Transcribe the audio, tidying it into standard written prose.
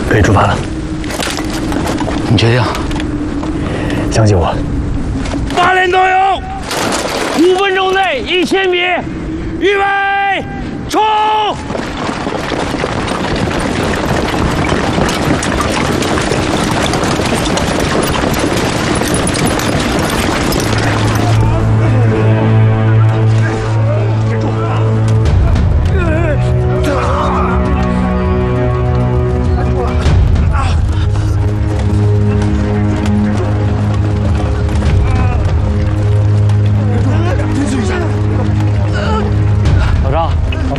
可以出发了。 你确定？ 相信我。 8连都有，5分钟内1000米，预备，冲！